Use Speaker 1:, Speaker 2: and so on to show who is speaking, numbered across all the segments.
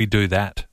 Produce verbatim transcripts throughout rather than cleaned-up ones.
Speaker 1: we do that?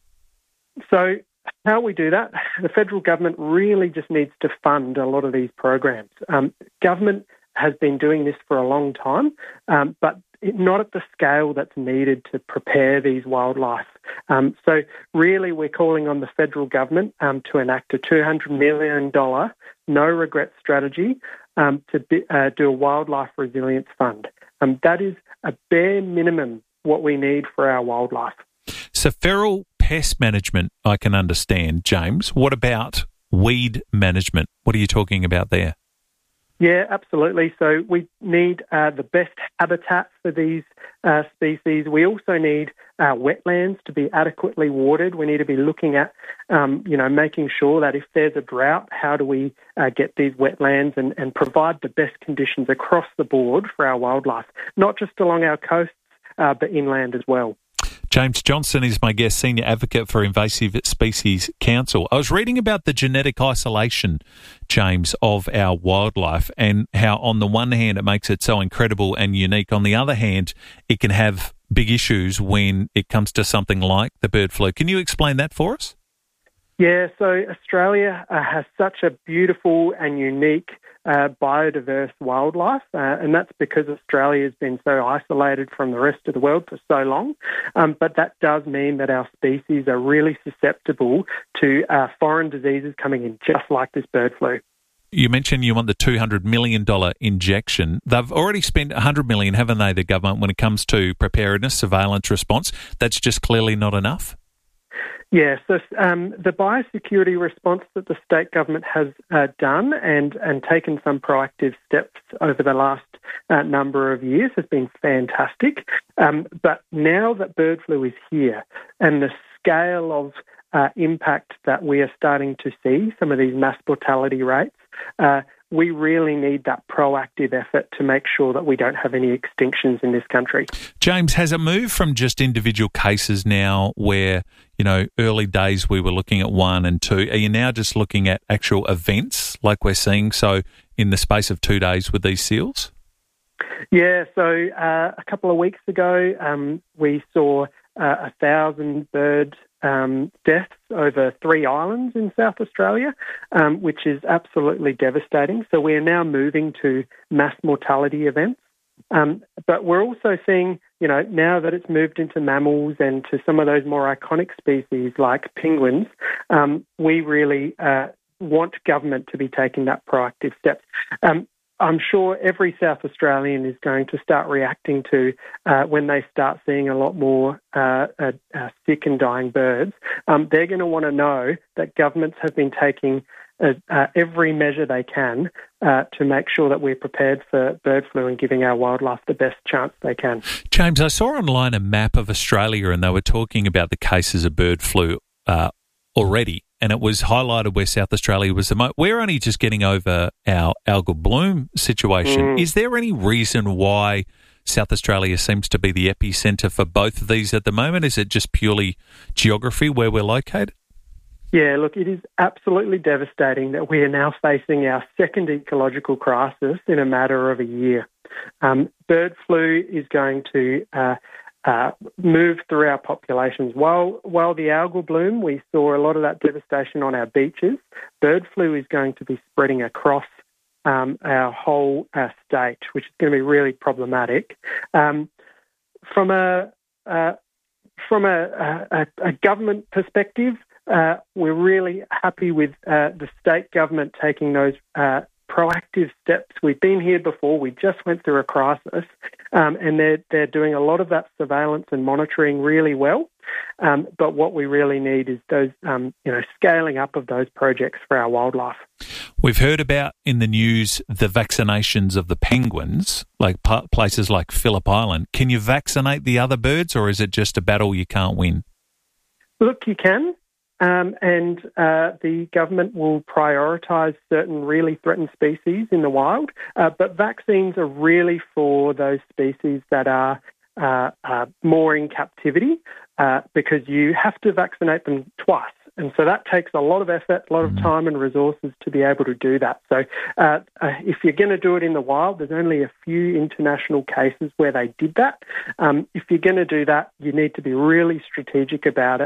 Speaker 2: So how we do that, the federal government really just needs to fund a lot of these programs. Um, government has been doing this for a long time, um, but not at the scale that's needed to prepare these wildlife. Um, so really we're calling on the federal government um, to enact a two hundred million dollars no-regret strategy um, to be, uh, do a wildlife resilience fund. Um, that is a bare minimum what we need for our wildlife.
Speaker 1: So feral pest management, I can understand, James. What about weed management? What are you talking about there?
Speaker 2: Yeah, absolutely. So we need uh, the best habitat for these uh, species. We also need our wetlands to be adequately watered. We need to be looking at, um, you know, making sure that if there's a drought, how do we uh, get these wetlands and, and provide the best conditions across the board for our wildlife, not just along our coasts, uh, but inland as well.
Speaker 1: James Johnson is my guest, Senior Advocate for Invasive Species Council. I was reading about the genetic isolation, James, of our wildlife and how on the one hand it makes it so incredible and unique. On the other hand, it can have big issues when it comes to something like the bird flu. Can you explain that for us?
Speaker 2: Yeah, so Australia uh, has such a beautiful and unique uh, biodiverse wildlife, uh, and that's because Australia has been so isolated from the rest of the world for so long. Um, but that does mean that our species are really susceptible to uh, foreign diseases coming in, just like this bird flu.
Speaker 1: You mentioned you want the two hundred million dollars injection. They've already spent one hundred million dollars, haven't they, the government, when it comes to preparedness, surveillance, response? That's just clearly not enough?
Speaker 2: Yeah, so um, the biosecurity response that the state government has uh, done and, and taken some proactive steps over the last uh, number of years has been fantastic. Um, but now that bird flu is here and the scale of uh, impact that we are starting to see, some of these mass mortality rates, uh, we really need that proactive effort to make sure that we don't have any extinctions in this country.
Speaker 1: James, has it moved from just individual cases now where, you know, early days we were looking at one and two? Are you now just looking at actual events like we're seeing so in the space of two days with these seals?
Speaker 2: Yeah, so uh, a couple of weeks ago um, we saw uh, a thousand bird Um, deaths over three islands in South Australia, um, which is absolutely devastating. So we are now moving to mass mortality events. Um, but we're also seeing, you know, now that it's moved into mammals and to some of those more iconic species like penguins, um, we really uh, want government to be taking that proactive step. Um, I'm sure every South Australian is going to start reacting to uh, when they start seeing a lot more uh, uh, uh, sick and dying birds. Um, they're going to want to know that governments have been taking uh, uh, every measure they can uh, to make sure that we're prepared for bird flu and giving our wildlife the best chance they can.
Speaker 1: James, I saw online a map of Australia and they were talking about the cases of bird flu uh, already. And it was highlighted where South Australia was the most. We're only just getting over our algal bloom situation. Mm. Is there any reason why South Australia seems to be the epicentre for both of these at the moment? Is it just purely geography where we're located?
Speaker 2: Yeah, look, it is absolutely devastating that we are now facing our second ecological crisis in a matter of a year. Um, bird flu is going to uh, Uh, move through our populations. While while the algal bloom, we saw a lot of that devastation on our beaches, bird flu is going to be spreading across um, our whole uh, state, which is going to be really problematic. Um, from a uh, from a, a, a government perspective, uh, we're really happy with uh, the state government taking those uh, proactive steps. We've been here before. We just went through a crisis, um, and they're they're doing a lot of that surveillance and monitoring really well. Um, but what we really need is those, um, you know, scaling up of those projects for our wildlife.
Speaker 1: We've heard about in the news the vaccinations of the penguins, like p- places like Phillip Island. Can you vaccinate the other birds, or is it just a battle you can't win?
Speaker 2: Look, you can. Um, and uh, the government will prioritise certain really threatened species in the wild, uh, but vaccines are really for those species that are uh, uh, more in captivity uh, because you have to vaccinate them twice. And so that takes a lot of effort, a lot of time and resources to be able to do that. So uh, uh, if you're going to do it in the wild, there's only a few international cases where they did that. Um, if you're going to do that, you need to be really strategic about it.